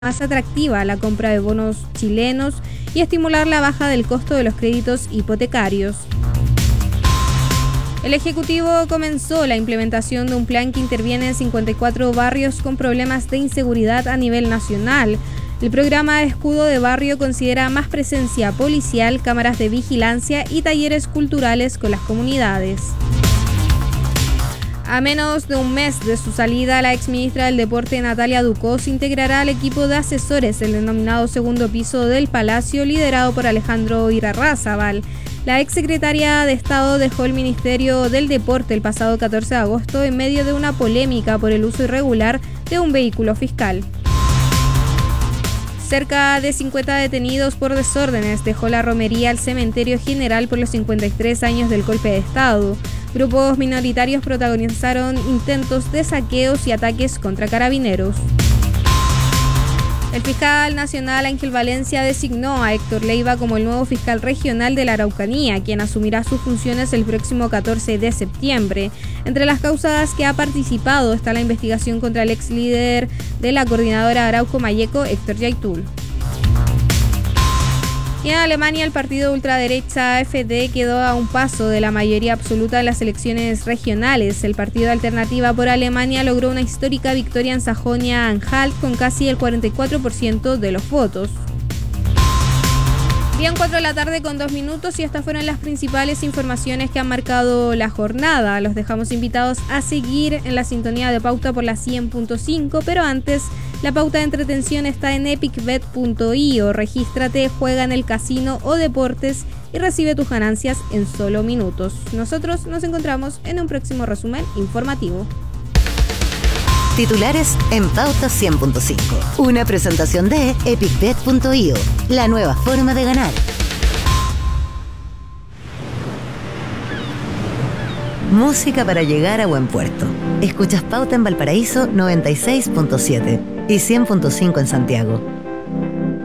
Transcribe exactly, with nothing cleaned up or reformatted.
más atractiva la compra de bonos chilenos y estimular la baja del costo de los créditos hipotecarios. El Ejecutivo comenzó la implementación de un plan que interviene en cincuenta y cuatro barrios con problemas de inseguridad a nivel nacional. El programa Escudo de Barrio considera más presencia policial, cámaras de vigilancia y talleres culturales con las comunidades. A menos de un mes de su salida, la exministra del Deporte Natalia Ducós integrará al equipo de asesores del denominado segundo piso del Palacio, liderado por Alejandro Irarrázaval. La exsecretaria de Estado dejó el Ministerio del Deporte el pasado catorce de agosto en medio de una polémica por el uso irregular de un vehículo fiscal. Cerca de cincuenta detenidos por desórdenes dejó la romería al cementerio general por los cincuenta y tres años del golpe de Estado. Grupos minoritarios protagonizaron intentos de saqueos y ataques contra carabineros. El fiscal nacional Ángel Valencia designó a Héctor Leiva como el nuevo fiscal regional de la Araucanía, quien asumirá sus funciones el próximo catorce de septiembre. Entre las causas que ha participado está la investigación contra el ex líder de la coordinadora Arauco Mayeco, Héctor Yaitul. Y en Alemania, el partido ultraderecha A F D quedó a un paso de la mayoría absoluta en las elecciones regionales. El partido Alternativa por Alemania logró una histórica victoria en Sajonia-Anhalt con casi el cuarenta y cuatro por ciento de los votos. Bien, cuatro de la tarde con dos minutos y estas fueron las principales informaciones que han marcado la jornada. Los dejamos invitados a seguir en la sintonía de Pauta por la cien punto cinco, pero antes, la pauta de entretención está en epic bet punto io. Regístrate, juega en el casino o deportes y recibe tus ganancias en solo minutos. Nosotros nos encontramos en un próximo resumen informativo. Titulares en Pauta cien punto cinco. Una presentación de epic bet punto io, la nueva forma de ganar. Música para llegar a buen puerto. Escuchas Pauta en Valparaíso noventa y seis punto siete y cien punto cinco en Santiago.